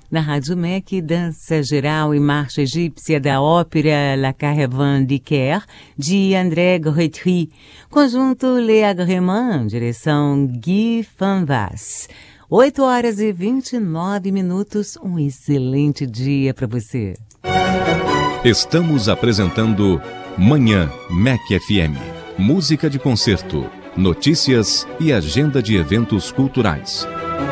Na Rádio MEC, dança geral e marcha egípcia da ópera La Caravane de Caire, de André Gretry. Conjunto Les Agréments, direção Guy Van Vass. 8h29. Um excelente dia para você. Estamos apresentando Manhã MEC FM. Música de concerto, notícias e agenda de eventos culturais.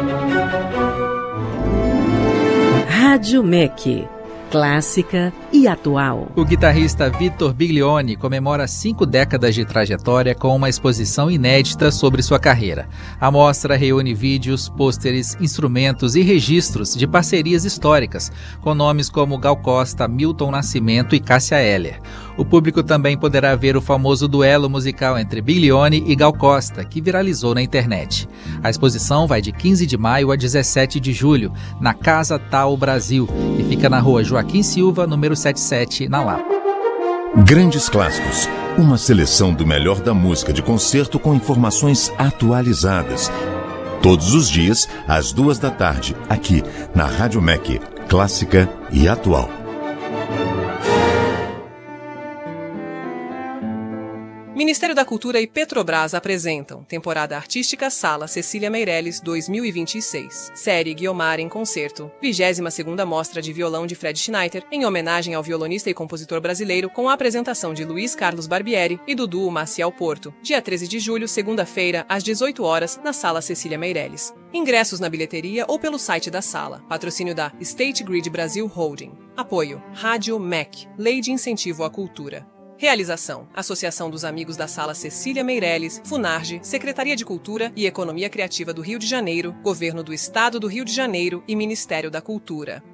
Rádio MEC, clássica e atual. O guitarrista Vitor Biglione comemora 5 décadas de trajetória com uma exposição inédita sobre sua carreira. A mostra reúne vídeos, pôsteres, instrumentos e registros de parcerias históricas, com nomes como Gal Costa, Milton Nascimento e Cássia Eller. O público também poderá ver o famoso duelo musical entre Biglione e Gal Costa, que viralizou na internet. A exposição vai de 15 de maio a 17 de julho, na Casa Tal Brasil, e fica na rua Joaquim Silva, número 77, na Lapa. Grandes Clássicos, uma seleção do melhor da música de concerto com informações atualizadas. Todos os dias, às 14h, aqui na Rádio MEC, clássica e atual. Ministério da Cultura e Petrobras apresentam Temporada Artística Sala Cecília Meirelles 2026. Série Guiomar em Concerto. 22ª Mostra de Violão de Fred Schneider, em homenagem ao violonista e compositor brasileiro, com a apresentação de Luiz Carlos Barbieri e do duo Maciel Porto. Dia 13 de julho, segunda-feira, às 18h, na Sala Cecília Meirelles. Ingressos na bilheteria ou pelo site da sala. Patrocínio da State Grid Brasil Holding. Apoio Rádio MEC, Lei de Incentivo à Cultura. Realização: Associação dos Amigos da Sala Cecília Meirelles, Funarge, Secretaria de Cultura e Economia Criativa do Rio de Janeiro, Governo do Estado do Rio de Janeiro e Ministério da Cultura.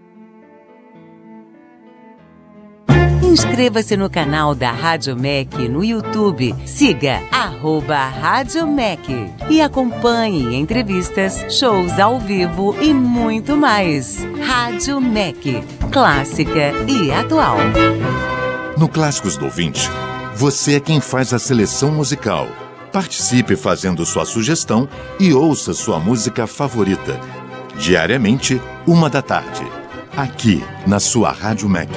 Inscreva-se no canal da Rádio MEC no YouTube. Siga @Rádio MEC e acompanhe entrevistas, shows ao vivo e muito mais. Rádio MEC, clássica e atual. No Clássicos do Ouvinte, você é quem faz a seleção musical. Participe fazendo sua sugestão e ouça sua música favorita. Diariamente, 13h, aqui na sua Rádio MEC.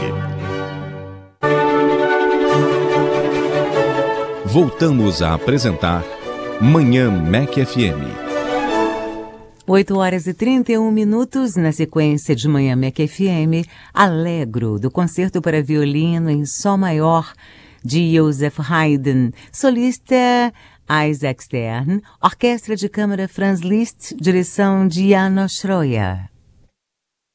Voltamos a apresentar Manhã MEC FM. 8h31, na sequência de Manhã MEC FM, Allegro, do Concerto para Violino em Sol Maior, de Joseph Haydn, solista Isaac Stern, Orquestra de Câmara Franz Liszt, direção de János Schroyer.